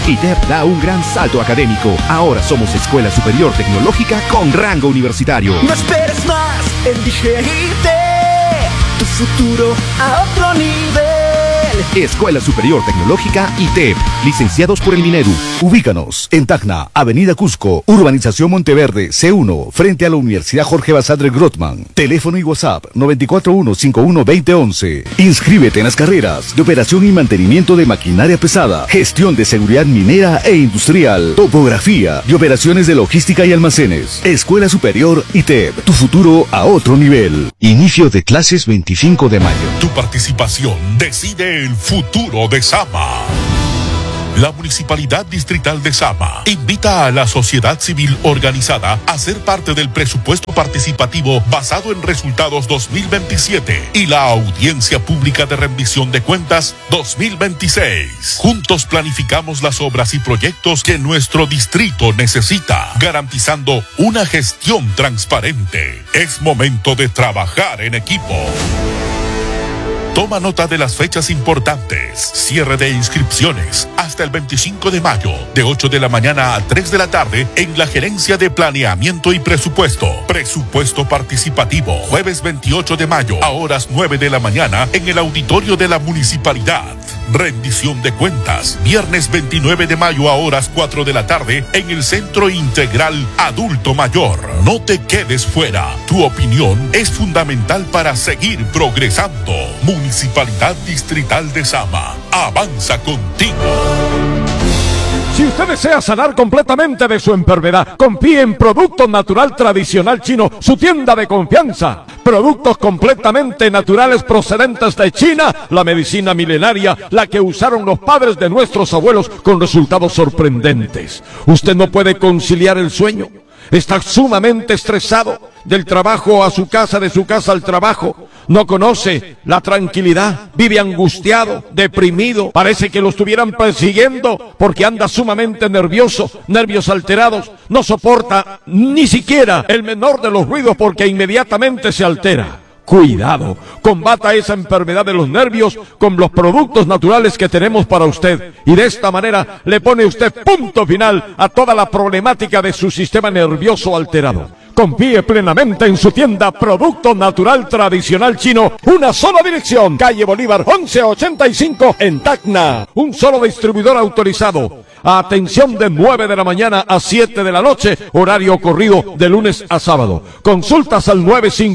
ITEP da un gran salto académico. Ahora somos Escuela Superior Tecnológica con rango universitario. No esperes más, elige ITEP, tu futuro a otro nivel. Escuela Superior Tecnológica ITEP, licenciados por el Minedu. Ubícanos en Tacna, Avenida Cusco, Urbanización Monteverde, C1, frente a la Universidad Jorge Basadre Grothman. Teléfono y WhatsApp 941512011. Inscríbete en las carreras de operación y mantenimiento de maquinaria pesada, gestión de seguridad minera e industrial, topografía y operaciones de logística y almacenes. Escuela Superior ITEP, tu futuro a otro nivel. Inicio de clases 25 de mayo. Tu participación decide el futuro de Sama. La Municipalidad Distrital de Sama invita a la sociedad civil organizada a ser parte del presupuesto participativo basado en resultados 2027 y la audiencia pública de rendición de cuentas 2026. Juntos planificamos las obras y proyectos que nuestro distrito necesita, garantizando una gestión transparente. Es momento de trabajar en equipo. Toma nota de las fechas importantes. Cierre de inscripciones hasta el 25 de mayo, de 8 de la mañana a 3 de la tarde, en la Gerencia de Planeamiento y Presupuesto. Presupuesto participativo, jueves 28 de mayo, a horas 9 de la mañana, en el auditorio de la Municipalidad. Rendición de cuentas, viernes 29 de mayo, a horas 4 de la tarde, en el Centro Integral Adulto Mayor. No te quedes fuera. Tu opinión es fundamental para seguir progresando. Municipalidad Distrital de Sama. Avanza contigo. Si usted desea sanar completamente de su enfermedad, confíe en Producto Natural Tradicional Chino, su tienda de confianza. Productos completamente naturales procedentes de China, la medicina milenaria, la que usaron los padres de nuestros abuelos con resultados sorprendentes. Usted no puede conciliar el sueño. Está sumamente estresado, del trabajo a su casa, de su casa al trabajo. No conoce la tranquilidad, vive angustiado, deprimido. Parece que lo estuvieran persiguiendo porque anda sumamente nervioso, nervios alterados. No soporta ni siquiera el menor de los ruidos porque inmediatamente se altera. Cuidado, combata esa enfermedad de los nervios con los productos naturales que tenemos para usted. Y de esta manera le pone usted punto final a toda la problemática de su sistema nervioso alterado. Confíe plenamente en su tienda Producto Natural Tradicional Chino. Una sola dirección, calle Bolívar 1185 en Tacna. Un solo distribuidor autorizado. Atención de 9 de la mañana a 7 de la noche, horario corrido de lunes a sábado. Consultas al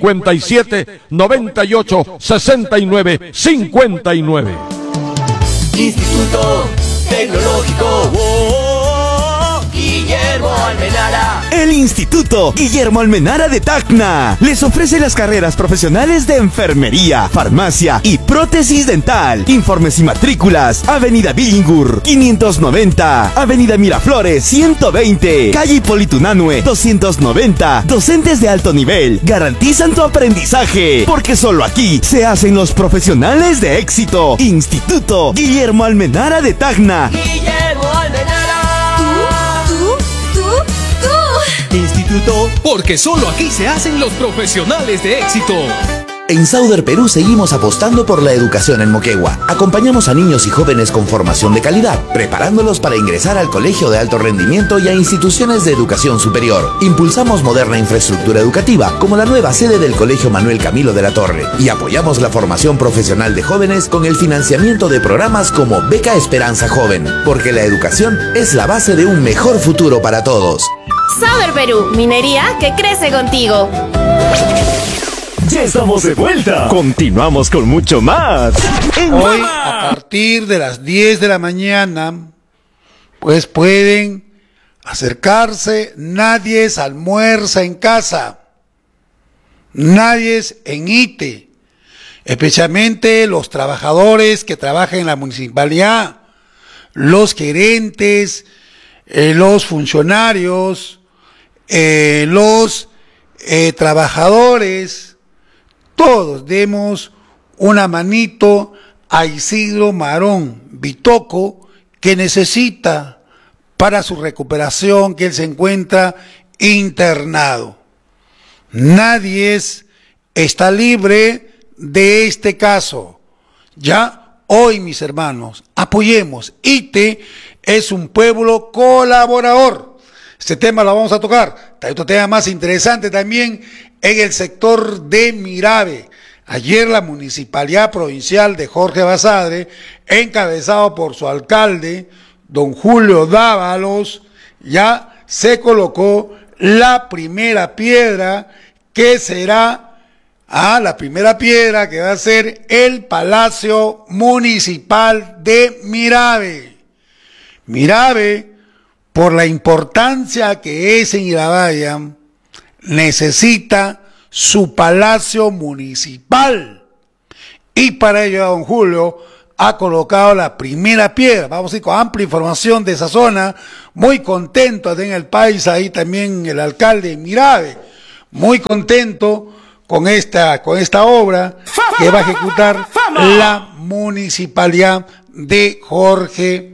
957-98-69-59. Instituto Tecnológico Guillermo Almenara. El Instituto Guillermo Almenara de Tacna les ofrece las carreras profesionales de enfermería, farmacia y prótesis dental. Informes y matrículas: Avenida Billingur 590, Avenida Miraflores 120, calle Hipólito Unanue 290. Docentes de alto nivel garantizan tu aprendizaje, porque solo aquí se hacen los profesionales de éxito. Instituto Guillermo Almenara de Tacna. Guillermo Almenara. Instituto, porque solo aquí se hacen los profesionales de éxito. En Sauder Perú seguimos apostando por la educación en Moquegua. Acompañamos a niños y jóvenes con formación de calidad, preparándolos para ingresar al colegio de alto rendimiento y a instituciones de educación superior. Impulsamos moderna infraestructura educativa, como la nueva sede del Colegio Manuel Camilo de la Torre, y apoyamos la formación profesional de jóvenes con el financiamiento de programas como Beca Esperanza Joven, porque la educación es la base de un mejor futuro para todos. Sauder Perú, minería que crece contigo. Ya estamos de vuelta. Continuamos con mucho más. Hoy, a partir de las 10 de la mañana, pues pueden acercarse. Nadie almuerza en casa. Nadie en ITE. Especialmente los trabajadores que trabajan en la municipalidad, los gerentes, los funcionarios, los trabajadores. Todos demos una manito a Isidro Marón Bitoco, que necesita para su recuperación, que él se encuentra internado. Nadie está libre de este caso. Ya Hoy, mis hermanos, apoyemos. ITE es un pueblo colaborador. Este tema lo vamos a tocar. Hay otro tema más interesante también en el sector de Mirave. Ayer la Municipalidad Provincial de Jorge Basadre, encabezado por su alcalde, don Julio Dávalos, ya se colocó la primera piedra que será la primera piedra que va a ser el Palacio Municipal de Mirave. Mirave, por la importancia que es en Irabaya, necesita su Palacio Municipal. Y para ello don Julio ha colocado la primera piedra. Vamos a ir con amplia información de esa zona. Muy contento en el país, ahí también el alcalde de Mirave. Muy contento con esta obra que va a ejecutar la Municipalidad de Jorge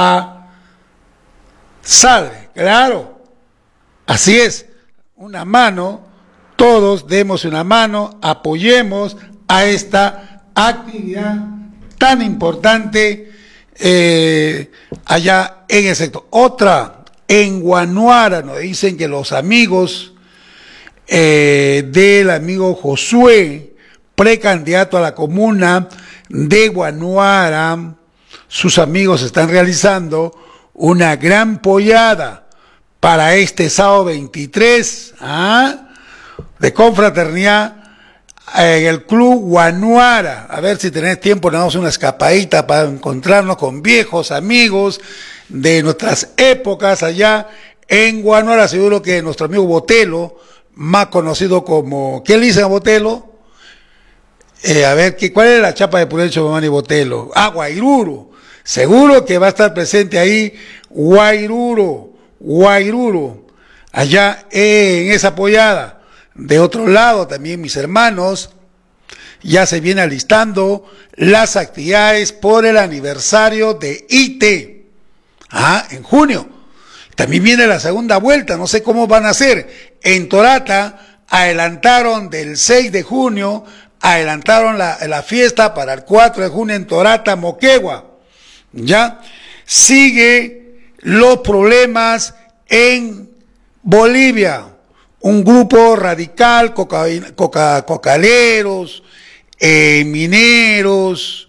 Basadre. Claro, así es, una mano, todos demos una mano, apoyemos a esta actividad tan importante allá en el sector. Otra, en Guanuara nos dicen que los amigos del amigo Josué, precandidato a la comuna de Guanuara, sus amigos están realizando una gran pollada para este sábado 23 de confraternidad en el Club Guanuara. A ver si tenés tiempo, nos damos una escapadita para encontrarnos con viejos amigos de nuestras épocas allá en Guanuara. Seguro que nuestro amigo Botelo, más conocido como, ¿qué le dicen a Botelo? A ver, ¿cuál es la chapa de Purencho Mamani Botelo? Guairuro. Seguro que va a estar presente ahí Guairuro, allá en esa pollada. De otro lado, también mis hermanos, ya se viene alistando las actividades por el aniversario de ITE, en junio. También viene la segunda vuelta, no sé cómo van a hacer. En Torata adelantaron del 6 de junio, adelantaron la fiesta para el 4 de junio en Torata, Moquegua. Ya sigue los problemas en Bolivia. Un grupo radical, cocaleros, mineros,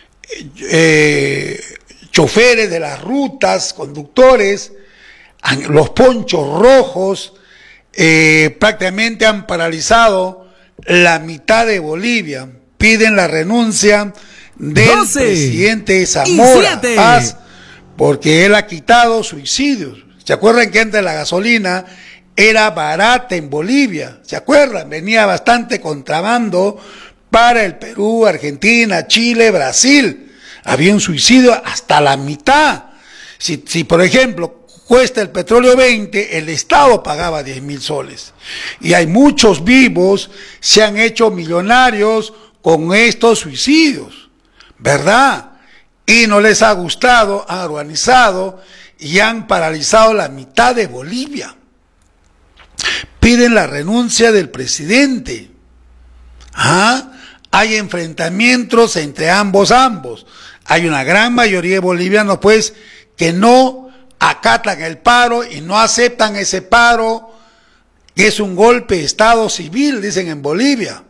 choferes de las rutas, conductores, los ponchos rojos, prácticamente han paralizado la mitad de Bolivia. Piden la renuncia del presidente Zamora Paz, porque él ha quitado subsidios. ¿Se acuerdan que antes la gasolina era barata en Bolivia? ¿Se acuerdan? Venía bastante contrabando para el Perú, Argentina, Chile, Brasil. Había un subsidio hasta la mitad. Si por ejemplo, cuesta el petróleo 20, el Estado pagaba 10.000 soles. Y hay muchos vivos, se han hecho millonarios con estos subsidios, ¿verdad? Y no les ha gustado, han organizado y han paralizado la mitad de Bolivia. Piden la renuncia del presidente. Hay enfrentamientos entre ambos. Hay una gran mayoría de bolivianos, pues, que no acatan el paro y no aceptan ese paro, que es un golpe de Estado civil, dicen en Bolivia.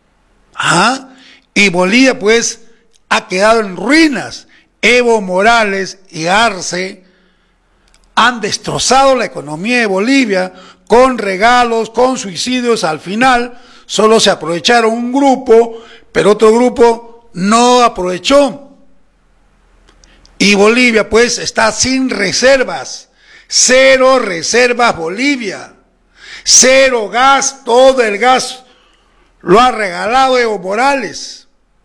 Y Bolivia, pues, ha quedado en ruinas. Evo Morales y Arce han destrozado la economía de Bolivia con regalos, con suicidios. Al final solo se aprovecharon un grupo, pero otro grupo no aprovechó. Y Bolivia, pues, está sin reservas. 0 reservas Bolivia. 0 gas, todo el gas lo ha regalado Evo Morales.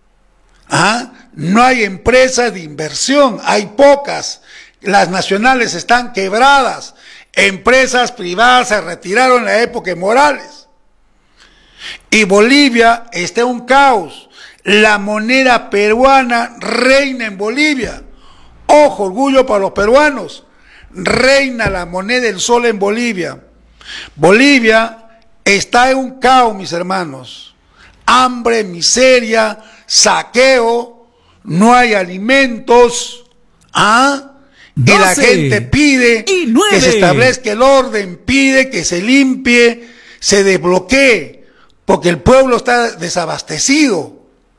No hay empresas de inversión, hay pocas. Las nacionales están quebradas. Empresas privadas se retiraron en la época de Morales. Y Bolivia está en un caos. La moneda peruana reina en Bolivia. Ojo, orgullo para los peruanos. Reina la moneda del sol en Bolivia. Bolivia está en un caos, mis hermanos. Hambre, miseria, saqueo. no hay alimentos, y la gente pide que se establezca el orden, pide que se limpie, se desbloquee, porque el pueblo está desabastecido.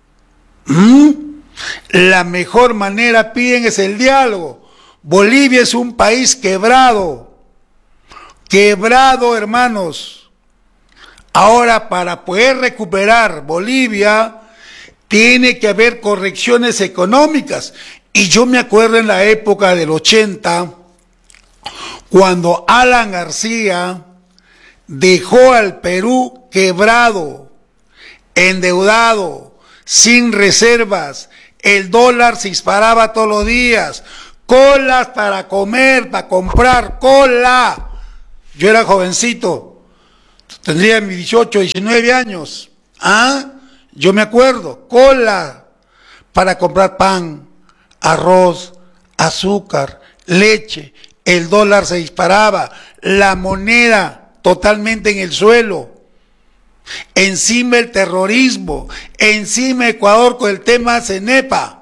La mejor manera, piden, es el diálogo. Bolivia es un país quebrado, hermanos. Ahora, para poder recuperar Bolivia, tiene que haber correcciones económicas. Y yo me acuerdo en la época del 80, cuando Alan García dejó al Perú quebrado, endeudado, sin reservas. El dólar se disparaba todos los días. Colas para comer, para comprar, cola. Yo era jovencito, tendría mis 18, 19 años. Yo me acuerdo, cola para comprar pan, arroz, azúcar, leche. El dólar se disparaba, la moneda totalmente en el suelo. Encima el terrorismo, encima Ecuador con el tema CENEPA.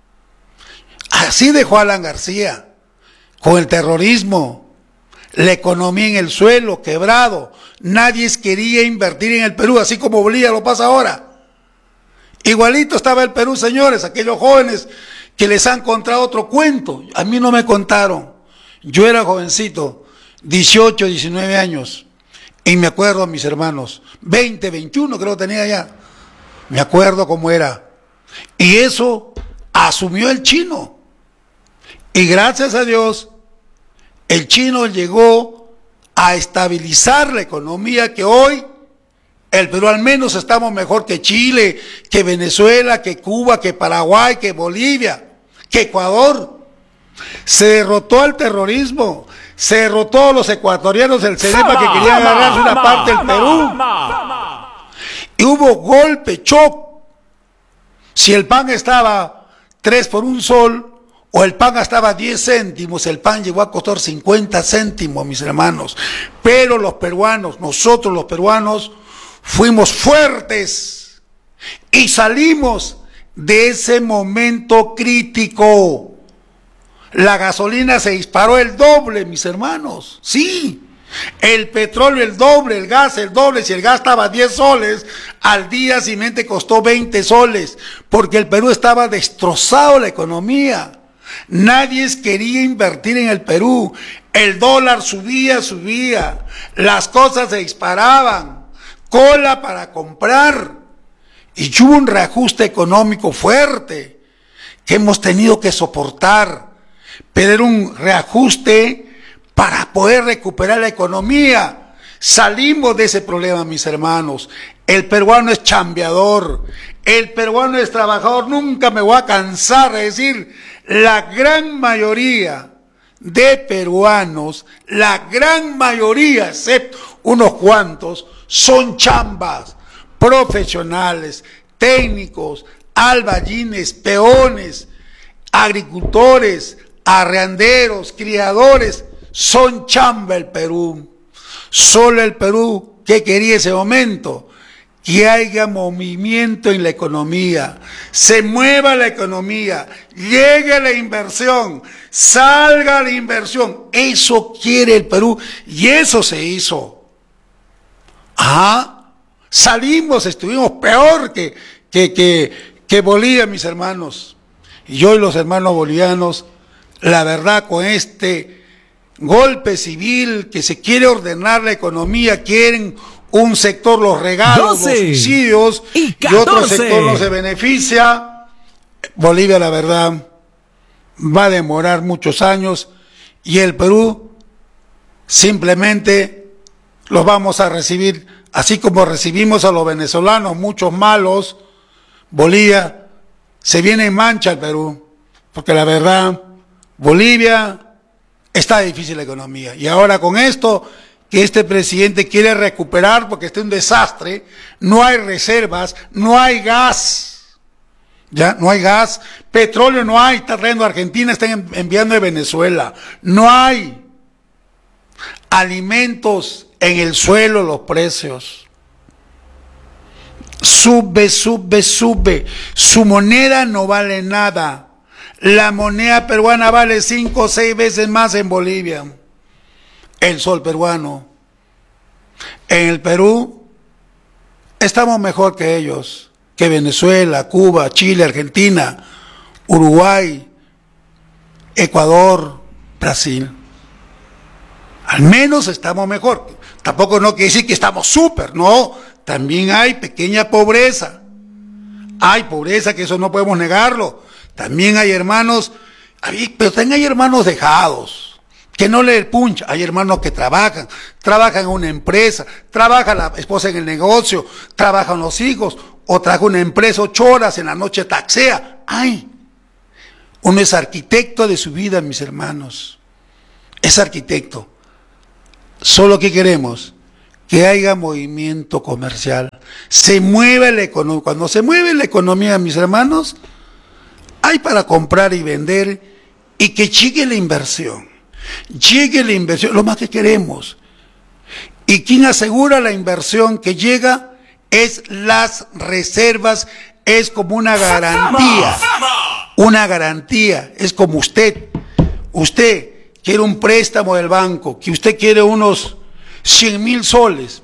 Así dejó Alan García, con el terrorismo, la economía en el suelo, quebrado. Nadie quería invertir en el Perú, así como Bolivia lo pasa ahora. Igualito estaba el Perú, señores, aquellos jóvenes que les han contado otro cuento. A mí no me contaron. Yo era jovencito, 18, 19 años, y me acuerdo a mis hermanos, 20, 21 creo que tenía ya. Me acuerdo cómo era. Y eso asumió el chino. Y gracias a Dios, el chino llegó a estabilizar la economía, que hoy el Perú al menos estamos mejor que Chile, que Venezuela, que Cuba, que Paraguay, que Bolivia, que Ecuador. Se derrotó al terrorismo, se derrotó a los ecuatorianos del CENEPA que querían agarrarse una parte del Perú. Y hubo golpe, shock. Si el pan estaba 3 por 1 sol, o el pan estaba 10 céntimos, el pan llegó a costar 50 céntimos, mis hermanos. Pero los peruanos, nosotros los peruanos, fuimos fuertes y salimos de ese momento crítico. La gasolina se disparó el doble, mis hermanos. Sí, el petróleo el doble, el gas el doble. Si el gas estaba a 10 soles, al día siguiente costó 20 soles, porque el Perú estaba destrozado la economía. Nadie quería invertir en el Perú. El dólar subía, las cosas se disparaban, cola para comprar, y hubo un reajuste económico fuerte que hemos tenido que soportar, pero era un reajuste para poder recuperar la economía. Salimos de ese problema, mis hermanos. El peruano es chambeador, el peruano es trabajador. Nunca me voy a cansar de decir, la gran mayoría de peruanos, la gran mayoría, excepto unos cuantos, son chambas, profesionales, técnicos, albañiles, peones, agricultores, arrenderos, criadores. Son chamba el Perú. Solo el Perú, ¿qué quería ese momento? Que haya movimiento en la economía, se mueva la economía, llegue la inversión, salga la inversión. Eso quiere el Perú y eso se hizo. Salimos, estuvimos peor que Bolivia, mis hermanos. Y hoy los hermanos bolivianos, la verdad, con este golpe civil que se quiere ordenar la economía, quieren un sector los regalos, 12, los subsidios, y otro sector no se beneficia. Bolivia, la verdad, va a demorar muchos años, y el Perú simplemente los vamos a recibir, así como recibimos a los venezolanos, muchos malos. Bolivia se viene en mancha el Perú, porque la verdad, Bolivia está difícil la economía, y ahora con esto que este presidente quiere recuperar, porque está un desastre, no hay reservas, no hay gas, ya no hay gas, petróleo no hay, está trayendo Argentina, están enviando de Venezuela, no hay alimentos, en el suelo los precios. Sube. Su moneda no vale nada. La moneda peruana vale 5 o 6 veces más en Bolivia. El sol peruano. En el Perú estamos mejor que ellos, que Venezuela, Cuba, Chile, Argentina, Uruguay, Ecuador, Brasil. Al menos estamos mejor. Tampoco no quiere decir que estamos súper, no. También hay pequeña pobreza. Hay pobreza, que eso no podemos negarlo. También hay hermanos, pero también hay hermanos dejados, que no le puncha. Hay hermanos que trabajan en una empresa, trabaja la esposa en el negocio, trabajan los hijos, o trabaja una empresa 8 horas, en la noche taxea. Uno es arquitecto de su vida, mis hermanos. Es arquitecto. Solo que queremos que haya movimiento comercial. Se mueve la economía. Cuando se mueve la economía, mis hermanos, hay para comprar y vender, y que llegue la inversión. Llegue la inversión, lo más que queremos. Y quien asegura la inversión que llega es las reservas, es como una garantía. Una garantía, es como usted quiere un préstamo del banco, que usted quiere unos 100,000 soles,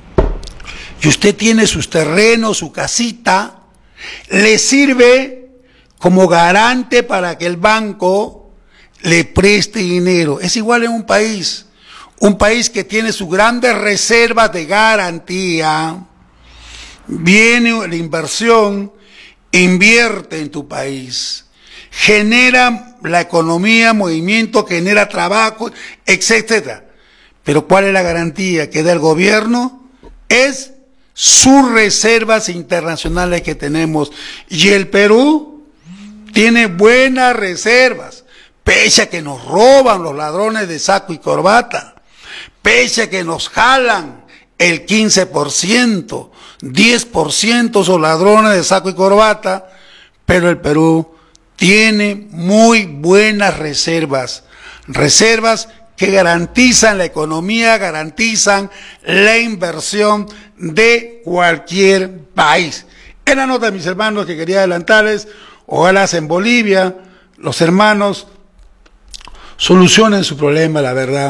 y usted tiene sus terrenos, su casita, le sirve como garante para que el banco le preste dinero. Es igual en un país que tiene sus grandes reservas de garantía. Viene la inversión, invierte en tu país, genera la economía, movimiento, genera trabajo, etcétera. Pero ¿cuál es la garantía que da el gobierno? Es sus reservas internacionales que tenemos. Y el Perú tiene buenas reservas, pese a que nos roban los ladrones de saco y corbata, pese a que nos jalan el 15%, 10% son ladrones de saco y corbata, pero el Perú tiene muy buenas reservas que garantizan la economía, garantizan la inversión de cualquier país. En la nota, mis hermanos, que quería adelantarles, ojalá en Bolivia los hermanos solucionen su problema, la verdad.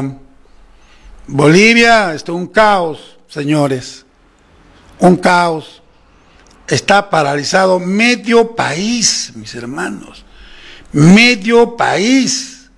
Bolivia está un caos, señores, un caos. Está paralizado medio país, mis hermanos, medio país.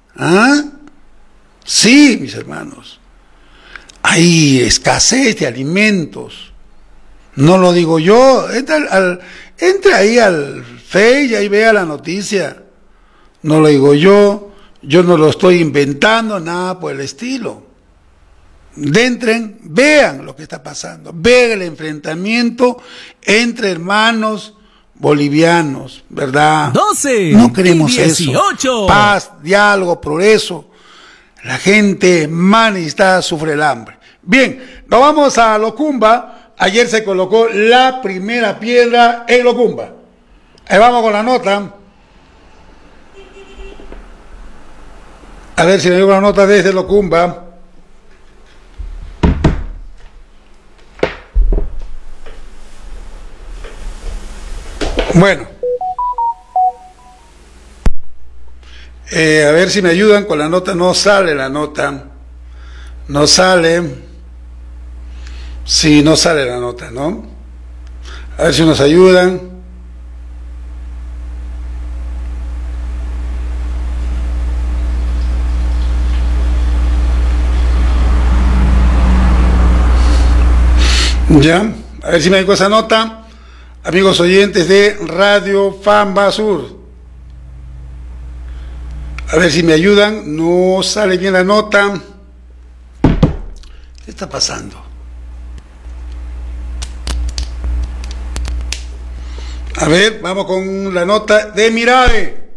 Sí, mis hermanos, hay escasez de alimentos. No lo digo yo, entre ahí al Face y ahí vea la noticia. No lo digo yo no lo estoy inventando, nada por el estilo. Entren, vean lo que está pasando, vean el enfrentamiento entre hermanos bolivianos, ¿verdad? 12. No queremos 18. eso. Paz, diálogo, progreso. La gente más necesitada sufre el hambre. Bien, nos vamos a Locumba. Ayer se colocó la primera piedra en Locumba. Ahí vamos con la nota. A ver si me llega la nota desde Locumba. Bueno, a ver si me ayudan con la nota. No sale la nota, no sale. Sí, no sale la nota, ¿no? A ver si nos ayudan. Ya, a ver si me digo esa nota. Amigos oyentes de Radio Famba Sur, a ver si me ayudan. No sale bien la nota. ¿Qué está pasando? A ver, vamos con la nota de Mirade.